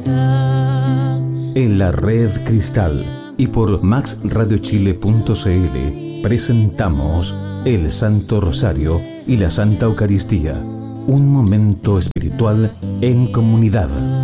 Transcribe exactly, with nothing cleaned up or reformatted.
En la Red Cristal y por max radio chile punto c l presentamos el Santo Rosario y la Santa Eucaristía, un momento espiritual en comunidad.